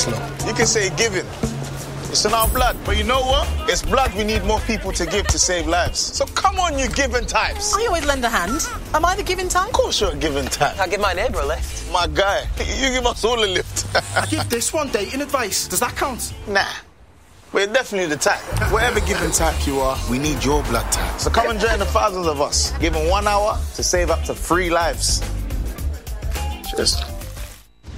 slow. You can say giving. It's in our blood. But you know what? It's blood we need more people to give to save lives. So come on, you giving types. I always lend a hand. Am I the giving type? Of course you're a giving type. I give my neighbour a lift. My guy, you give us all a lift. I give this one dating advice. Does that count? Nah. We're definitely the type. Whatever giving type you are, we need your blood type. So come and join the thousands of us, giving 1 hour to save up to 3 lives. Cheers.